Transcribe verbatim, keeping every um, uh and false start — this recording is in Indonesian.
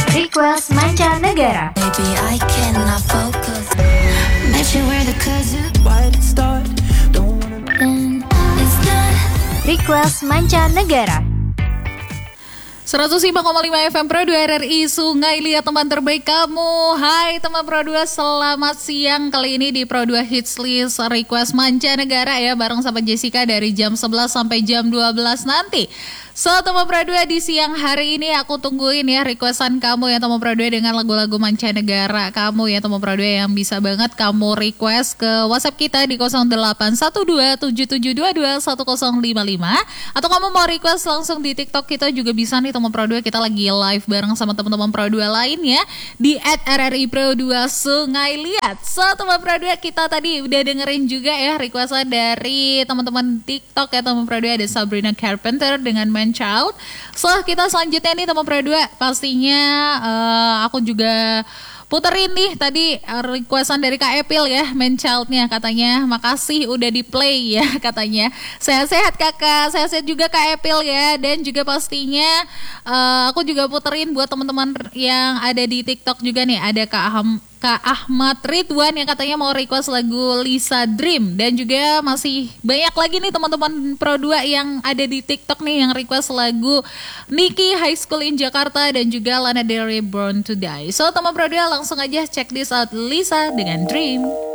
Request Mancanegara. Baby, I cannot focus. Met you where the cousin. Why did it start? Don't wanna. Then it's not. Request Mancanegara. seratus lima koma lima F M Pro dua R R I Sungai Liat, teman terbaik kamu. Hai teman Pro dua, selamat siang. Kali ini di Pro dua Hits List Request Mancanegara ya, bareng sama Jessica dari jam sebelas sampai jam dua belas nanti. So teman Pro dua, di siang hari ini aku tungguin ya requestan kamu ya teman Pro dua dengan lagu-lagu mancanegara kamu ya teman Pro dua, yang bisa banget kamu request ke WhatsApp kita di nol delapan satu dua tujuh tujuh dua dua satu nol lima lima, atau kamu mau request langsung di TikTok kita juga bisa nih teman Pro dua. Kita lagi live bareng sama teman-teman Pro dua lainnya di at R R I Pro dua Sungai Liat. So teman Pro dua, kita tadi udah dengerin juga ya requestan dari teman-teman TikTok ya teman Pro dua, ada Sabrina Carpenter dengan Man Child. So kita selanjutnya nih teman Pro dua, pastinya uh, aku juga puterin nih tadi requestan dari Kak Epil ya, Man Child-nya, katanya makasih udah di play ya katanya. Sehat-sehat kakak, sehat-sehat juga Kak Epil ya. Dan juga pastinya uh, aku juga puterin buat teman-teman yang ada di TikTok juga nih, ada Kak Aham Kak Ahmad Ridwan yang katanya mau request lagu Lisa Dream. Dan juga masih banyak lagi nih teman-teman Pro dua yang ada di TikTok nih yang request lagu Niki High School in Jakarta dan juga Lana Del Rey Born to Die. So teman Pro dua, langsung aja check this out, Lisa dengan Dream.